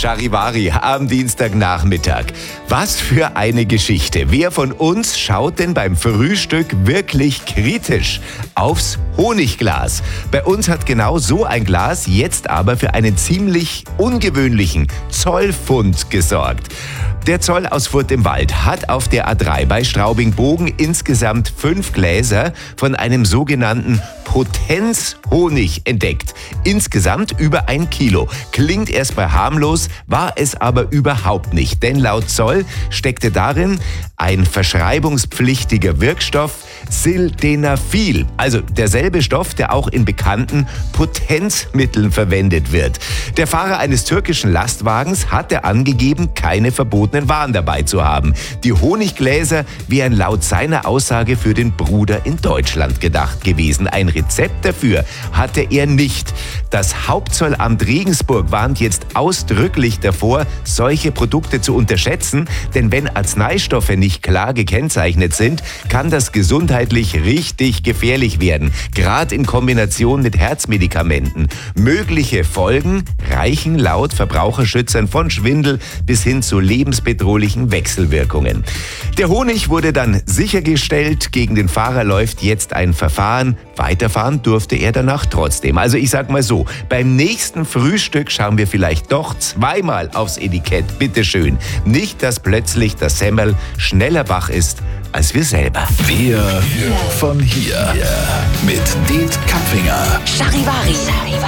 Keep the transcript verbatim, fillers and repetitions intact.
Charivari am Dienstagnachmittag. Was für eine Geschichte. Wer von uns schaut denn beim Frühstück wirklich kritisch aufs Honigglas? Bei uns hat genau so ein Glas jetzt aber für einen ziemlich ungewöhnlichen Zollfund gesorgt. Der Zoll aus Furt im Wald hat auf der A drei bei Straubing-Bogen insgesamt fünf Gläser von einem sogenannten Potenzhonig entdeckt. Insgesamt über ein Kilo. Klingt erstmal harmlos, war es aber überhaupt nicht. Denn laut Zoll steckte darin ein verschreibungspflichtiger Wirkstoff, Sildenafil. Also derselbe Stoff, der auch in bekannten Potenzmitteln verwendet wird. Der Fahrer eines türkischen Lastwagens hatte angegeben, keine verbotenen Waren dabei zu haben. Die Honiggläser wären laut seiner Aussage für den Bruder in Deutschland gedacht gewesen. Ein Rezept dafür hatte er nicht. Das Hauptzollamt Regensburg warnt jetzt ausdrücklich davor, solche Produkte zu unterschätzen, denn wenn Arzneistoffe nicht klar gekennzeichnet sind, kann das gesundheitlich richtig gefährlich werden, gerade in Kombination mit Herzmedikamenten. Mögliche Folgen reichen laut Verbraucherschützern von Schwindel bis hin zu lebensbedrohlichen Wechselwirkungen. Der Honig wurde dann sichergestellt, gegen den Fahrer läuft jetzt ein Verfahren. Weiterfahren durfte er danach trotzdem. Also ich sag mal so, beim nächsten Frühstück schauen wir vielleicht doch zweimal aufs Etikett. Bitteschön. Nicht, dass plötzlich das Semmerl schneller wach ist als wir selber. Wir von hier. Mit Det Kapfinger. Charivari.